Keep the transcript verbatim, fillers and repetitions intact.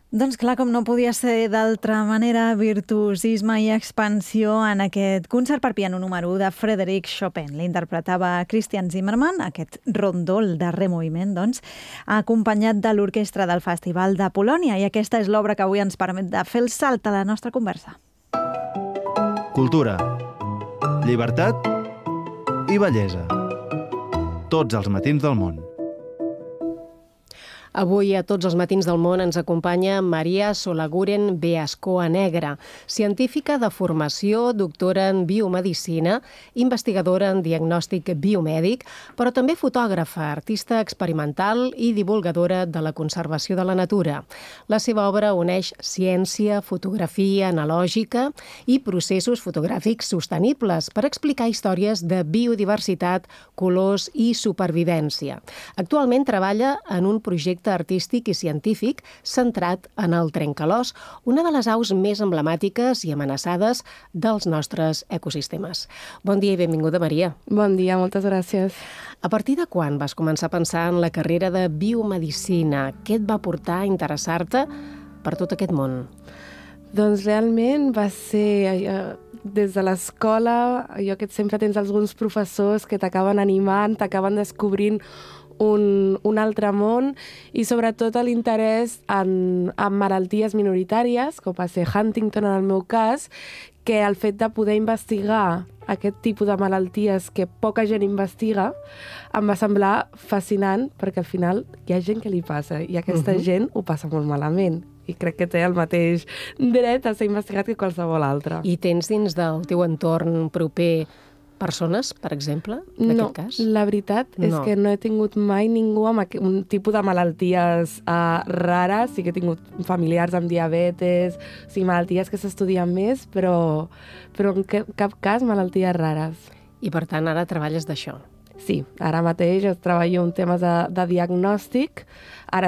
Doncs clar, com no podia ser d'altra manera, virtuosisme i expansió en aquest concert per piano número u de Frédéric Chopin. L'interpretava Christian Zimmermann, aquest rondó, el darrer moviment, doncs, acompanyat de l'orquestra del Festival de Polònia. I aquesta és l'obra que avui ens permet de fer el salt a la nostra conversa. Cultura, llibertat i bellesa. Tots els matins del món. Avui a Tots els matins del món ens acompanya Maria Solaguren Beascoa Negra, científica de formació, doctora en biomedicina, investigadora en diagnòstic biomèdic, però també fotògrafa, artista experimental i divulgadora de la conservació de la natura. La seva obra uneix ciència, fotografia analògica i processos fotogràfics sostenibles per explicar històries de biodiversitat, colors i supervivència. Actualment treballa en un projecte artístic i científic centrat en el trencalòs, una de les aus més emblemàtiques i amenaçades dels nostres ecosistemes. Bon dia i benvinguda, Maria. Bon dia, moltes gràcies. A partir de quan vas començar a pensar en la carrera de biomedicina? Què et va portar a interessar-te per tot aquest món? Doncs realment va ser eh, des de l'escola, allò que sempre tens alguns professors que t'acaben animant, t'acaben descobrint Un, un altre món i sobretot l'interès en, en malalties minoritàries, com va ser Huntington en el meu cas, que el fet de poder investigar aquest tipus de malalties que poca gent investiga em va semblar fascinant perquè al final hi ha gent que li passa i aquesta uh-huh. gent ho passa molt malament. I crec que té el mateix dret a ser investigat que qualsevol altre. I tens dins del teu entorn proper persones, per exemple, d'aquest no, cas? No, la veritat és no. que no he tingut mai ningú amb un tipus de malalties uh, rares. Sí que he tingut familiars amb diabetes, o sigui, malalties que s'estudien més, però, però en cap cas malalties rares. I per tant ara treballes d'això? Sí, ara mateix treballo en temes de, de diagnòstic. Ara